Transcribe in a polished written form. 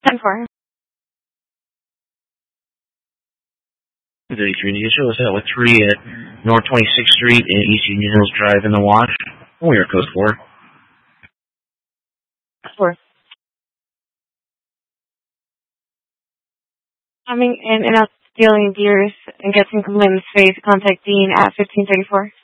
10-4. The Community Show is at with 3 at North 26th Street and East Union Hills Drive in the Wash. We are code 4. 4. Coming in and out stealing beers and getting limbs face. Contact Dean at 1534.